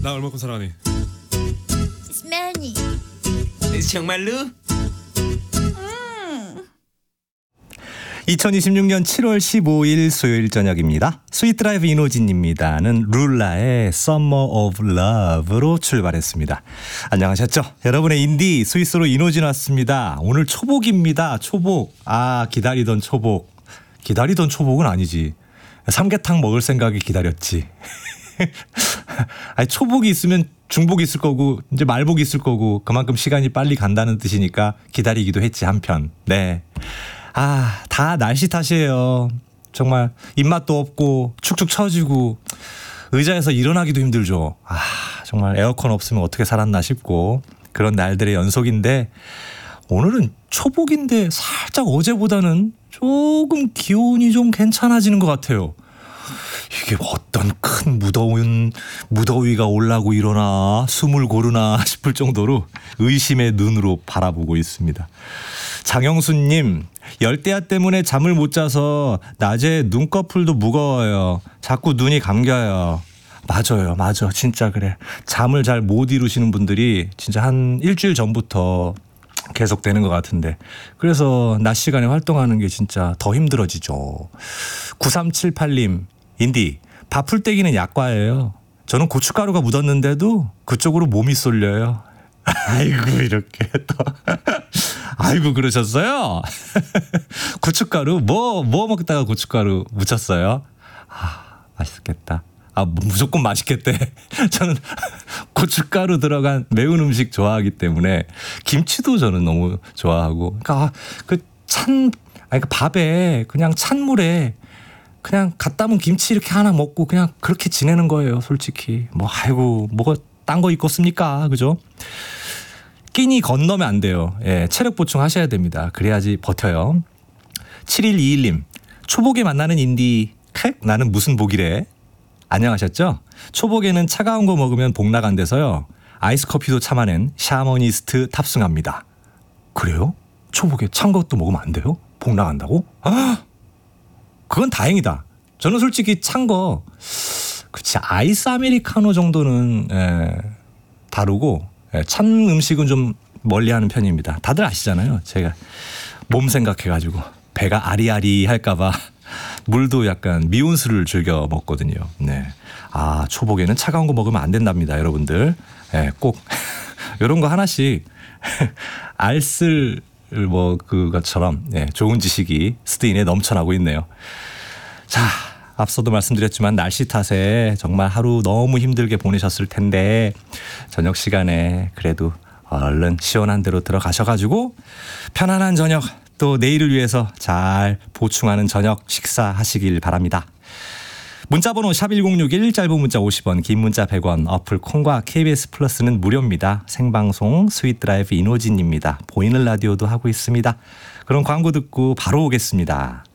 나 얼마큼 사랑하니? It's many. 정말로? 2026년 7월 15일 수요일 저녁입니다. 스윗드라이브 이노진입니다는 룰라의 Summer of Love로 출발했습니다. 안녕하셨죠? 여러분의 인디 스위스로 이노진 왔습니다. 오늘 초복입니다. 초복. 기다리던 초복. 기다리던 초복은 아니지. 삼계탕 먹을 생각에 기다렸지. 아니, 초복이 있으면 중복이 있을 거고 이제 말복이 있을 거고 그만큼 시간이 빨리 간다는 뜻이니까 기다리기도 했지 한편. 네. 다 날씨 탓이에요. 정말 입맛도 없고 축축 처지고 의자에서 일어나기도 힘들죠. 정말 에어컨 없으면 어떻게 살았나 싶고 그런 날들의 연속인데 오늘은 초복인데 살짝 어제보다는 조금 기온이 좀 괜찮아지는 것 같아요. 이게 어떤 큰 무더위가 올라고 일어나 숨을 고르나 싶을 정도로 의심의 눈으로 바라보고 있습니다. 장영수님, 열대야 때문에 잠을 못 자서 낮에 눈꺼풀도 무거워요. 자꾸 눈이 감겨요. 맞아. 진짜 그래. 잠을 잘 못 이루시는 분들이 진짜 한 일주일 전부터 계속 되는 것 같은데 그래서 낮 시간에 활동하는 게 진짜 더 힘들어지죠. 9378님, 인디, 밥 풀떼기는 약과예요. 저는 고춧가루가 묻었는데도 그쪽으로 몸이 쏠려요. 아이고 이렇게 또 아이고 그러셨어요? 고춧가루 뭐 먹다가 고춧가루 묻혔어요? 맛있겠다. 무조건 맛있겠대. 저는 고춧가루 들어간 매운 음식 좋아하기 때문에 김치도 저는 너무 좋아하고 그러니까 밥에 그냥 찬물에 그냥 갓 담은 김치 이렇게 하나 먹고 그냥 그렇게 지내는 거예요. 솔직히 뭐가 딴 거 있겠습니까? 그죠? 끼니 건너면 안 돼요. 예, 체력 보충하셔야 됩니다. 그래야지 버텨요. 7121님, 초복에 만나는 인디 나는 무슨 복이래? 안녕하셨죠? 초복에는 차가운 거 먹으면 복 나간대서요. 아이스 커피도 참아낸 샤머니스트 탑승합니다. 그래요? 초복에 찬 것도 먹으면 안 돼요? 복 나간다고? 그건 다행이다. 저는 솔직히 찬 거 그렇지 아이스 아메리카노 정도는 다르고 찬 음식은 좀 멀리하는 편입니다. 다들 아시잖아요. 제가 몸 생각해가지고 배가 아리아리 할까봐 물도 약간 미운 술을 즐겨 먹거든요. 네. 초복에는 차가운 거 먹으면 안 된답니다, 여러분들. 꼭 이런 거 하나씩 알쓸 그것처럼 좋은 지식이 스트인에 넘쳐나고 있네요. 자, 앞서도 말씀드렸지만 날씨 탓에 정말 하루 너무 힘들게 보내셨을 텐데 저녁 시간에 그래도 얼른 시원한 데로 들어가셔가지고 편안한 저녁 또 내일을 위해서 잘 보충하는 저녁 식사하시길 바랍니다. 문자번호 샵1061 짧은 문자 50원 긴 문자 100원 어플 콩과 KBS 플러스는 무료입니다. 생방송 스윗드라이브 이노진입니다. 보이는 라디오도 하고 있습니다. 그럼 광고 듣고 바로 오겠습니다.